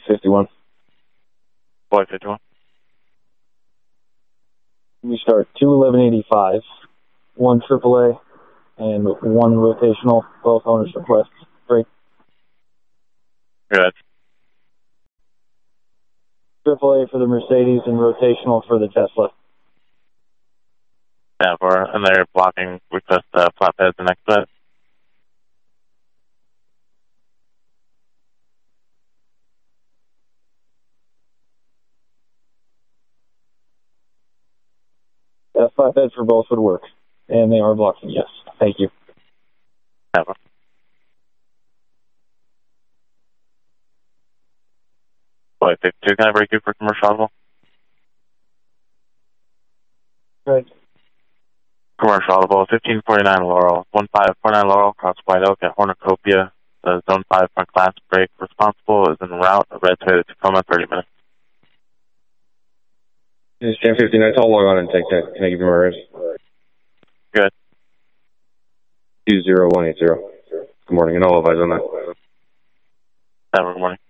51. Boy 51. We start 21185, 1 AAA, and 1 rotational, both owners' requests. Great. Good. AAA for the Mercedes and rotational for the Tesla. Yeah, and they're blocking request flatbeds and next bed. Flatbed for both would work, and they are blocking, yes. Thank you. Never. Boy 52, can I break you for commercial audible? Right. Commercial audible, 1549 Laurel, 1549 Laurel, cross White Oak at Hornicopia. The Zone 5 front glass brake responsible is en route. A red Toyota Tacoma, 30 minutes. This is 1059. I'll log on and take that. Can I give you my res? Good. 20180. Good morning, and I'll advise on that. Good morning.